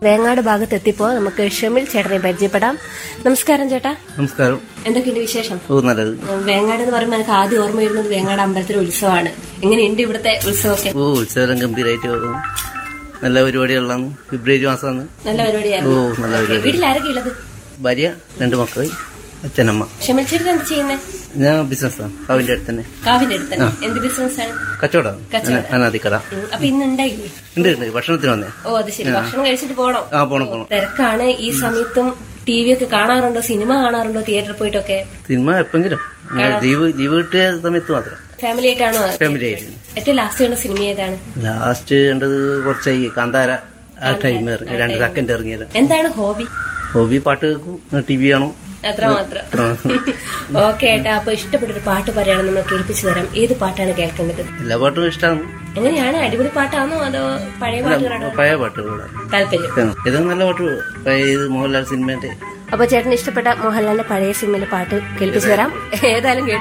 വേങ്ങാട് ഭാഗത്തെത്തിപ്പോ നമുക്ക് ഷമിൽ ചേട്ടനെ പരിചയപ്പെടാം. നമസ്കാരം ചേട്ടാ. നമസ്കാരം. എന്തൊക്കെയുണ്ട് വിശേഷം? നല്ലത്. വേങ്ങാട് എന്ന് പറയുമ്പോൾ എനിക്ക് ആദ്യം ഓർമ്മ വരുന്നത് വേങ്ങാട് അമ്പലത്തിലെ ഉത്സവമാണ്. എങ്ങനെയുണ്ട് ഇവിടുത്തെ ഉത്സവമൊക്കെ? ഉത്സവം ഗംഭീരമായിട്ട് പോകുന്നു. നല്ല പരിപാടികളാണ്. ഫെബ്രുവരി മാസമാണ്. നല്ല പരിപാടിയാണ്. നല്ല പരിപാടി. വീട്ടിൽ ആരൊക്കെ ഉള്ളത്? ഭാര്യ, 2 മക്കൾ, അച്ഛനമ്മ. ഷമിൽ ചേട്ടൻ എന്ത് ചെയ്യുന്നത്? ഞാൻ ബിസിനസ്സാണ്. കാവിന്റെ അടുത്ത് തന്നെ. കാവിന്റെ അടുത്ത് തന്നെ. എന്ത് ബിസിനസ്സാണ്? കച്ചവടമാണ്. അനാദിക്കട. അപ്പൊ ഇന്ന് ഉണ്ടായില്ലേ? ഉണ്ട്. ഭക്ഷണത്തിന് വന്നേ. ഓ അത് ശരി. ഭക്ഷണം കഴിച്ചിട്ട് പോകണം. പോണം. തിരക്കാണ്. ഈ സമയത്തും ടി വി ഒക്കെ കാണാറുണ്ടോ? സിനിമ കാണാറുണ്ടോ? തിയേറ്ററിൽ പോയിട്ടൊക്കെ? സിനിമ എപ്പെങ്കിലും ലീവ് കിട്ടിയ സമയത്ത് മാത്രം. ഫാമിലി ആയിട്ടാണോ? ഫാമിലി ആയിട്ട്. ഏറ്റവും ലാസ്റ്റ് കണ്ട സിനിമ ഏതാണ്? ലാസ്റ്റ് കണ്ടത് കുറച്ചായി. കാന്താര. ആ ടൈം 2 സെക്കൻഡ് ഇറങ്ങിയത്. എന്താണ് ഹോബി? ഹോബി പാട്ട് കേൾക്കും, ടി വി കാണും. അത്രമാത്രം. ഓക്കെ ഏട്ടാ. അപ്പൊ ഇഷ്ടപ്പെട്ടൊരു പാട്ട് പറയുകയാണ്, നമ്മൾ കേൾപ്പിച്ചു തരാം. ഏത് പാട്ടാണ് കേൾക്കേണ്ടത്? എല്ലാ പാട്ടും ഇഷ്ടമാണ്. എങ്ങനെയാണ്? അടിപൊളി പാട്ടാണോ അതോ പഴയ പാട്ടുകളാണോ? പഴയ പാട്ടുകളാണ് താല്പര്യം. ഇത് നല്ല പാട്ട്. പഴയ മോഹൻലാൽ സിനിമന്റെ. അപ്പൊ ചേട്ടന് ഇഷ്ടപ്പെട്ട മോഹൻലാലിന്റെ പഴയ സിനിമയിലെ പാട്ട് കേൾപ്പിച്ചു തരാം. ഏതായാലും